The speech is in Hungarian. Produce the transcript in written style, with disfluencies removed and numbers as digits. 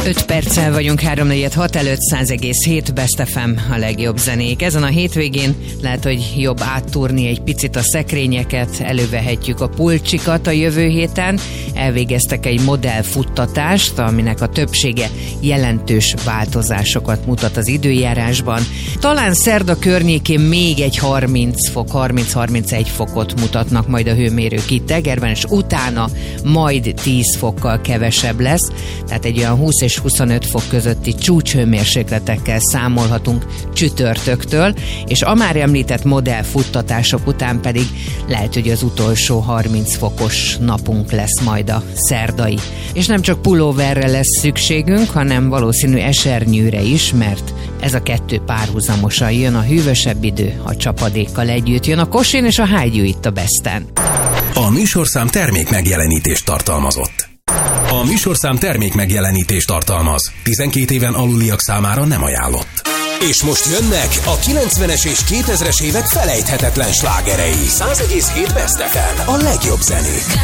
5 perccel vagyunk 3:46 előtt, 100,7 Best FM a legjobb zenék. Ezen a hétvégén lehet, hogy jobb áttúrni egy picit a szekrényeket, elővehetjük a pulcsikat a jövő héten. Elvégeztek egy modellfuttatást, aminek a többsége jelentős változásokat mutat az időjárásban. Talán szerda környékén még egy 30-31 fokot mutatnak majd a hőmérők itt Egerben, és utána majd 10 fokkal kevesebb lesz, tehát egy olyan 20 és 25 fok közötti csúcshőmérsékletekkel számolhatunk csütörtöktől, és a már említett modellfuttatások után pedig lehet, hogy az utolsó 30 fokos napunk lesz majd a szerdai. És nem csak pulóverre lesz szükségünk, hanem valószínű esernyőre is, mert ez a kettő párhuzamosan jön, a hűvösebb idő a csapadékkal együtt jön. A Kosin és a Hágyú itt a Besten. A műsorszám termék megjelenítést tartalmazott. A műsorszám termék megjelenítést tartalmaz. 12 éven aluliak számára nem ajánlott. És most jönnek a 90-es és 2000-es évek felejthetetlen slágerei. 100,7 Best FM, a legjobb zenék.